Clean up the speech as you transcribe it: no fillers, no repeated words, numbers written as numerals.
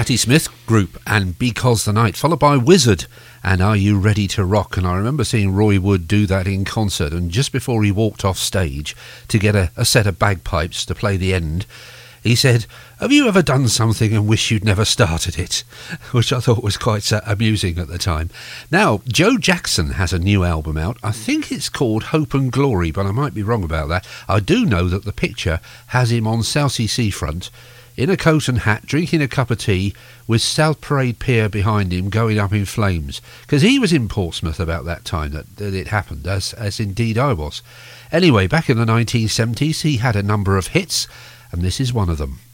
Patti Smith Group and Because the Night, followed by Wizard and Are You Ready to Rock? And I remember seeing Roy Wood do that in concert, and just before he walked off stage to get a set of bagpipes to play the end, he said, "Have you ever done something and wish you'd never started it?" Which I thought was quite amusing at the time. Now, Joe Jackson has a new album out. I think it's called Hope and Glory, but I might be wrong about that. I do know that the picture has him on Southsea Seafront in a coat and hat, drinking a cup of tea, with South Parade Pier behind him going up in flames. Because he was in Portsmouth about that time that it happened, as indeed I was. Anyway, back in the 1970s, he had a number of hits, and this is one of them.